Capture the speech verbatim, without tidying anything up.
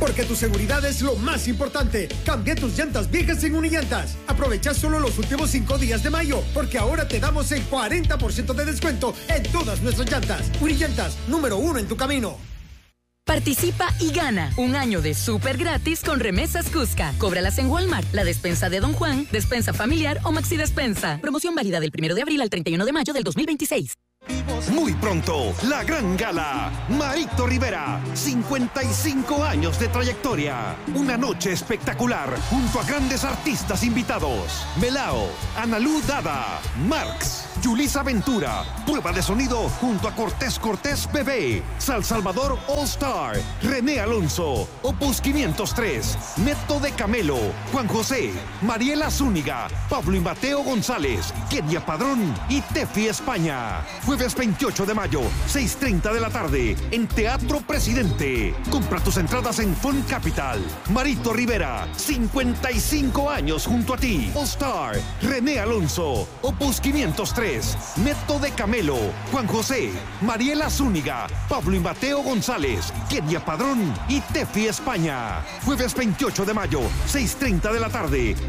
Porque tu seguridad es lo más importante. Cambia tus llantas viejas en Unillantas. Aprovecha solo los últimos cinco días de mayo, porque ahora te damos el cuarenta por ciento de descuento en todas nuestras llantas. Unillantas, número uno en tu camino. Participa y gana un año de súper gratis con Remesas Cusca. Cóbralas en Walmart, la despensa de Don Juan, despensa familiar o Maxi Despensa. Promoción válida del primero de abril al treinta y uno de mayo del dos mil veintiséis. Muy pronto, la gran gala. Marito Rivera, cincuenta y cinco años de trayectoria. Una noche espectacular junto a grandes artistas invitados. Melao, Analú Dada, Marx, Yulisa Ventura. Prueba de sonido junto a Cortés Cortés Bebé, Sal Salvador All Star, René Alonso, Opus quinientos tres, Neto de Camelo, Juan José, Mariela Zúñiga, Pablo y Mateo González, Kenia Padrón y Tefi España. Jueves veintiocho de mayo, seis y treinta de la tarde, en Teatro Presidente. Compra tus entradas en Fun Capital. Marito Rivera, cincuenta y cinco años junto a ti. All Star, René Alonso, Opus quinientos tres, Neto de Camelo, Juan José, Mariela Zúñiga, Pablo y Mateo González, Kenia Padrón y Tefi España. Jueves veintiocho de mayo, seis y treinta de la tarde,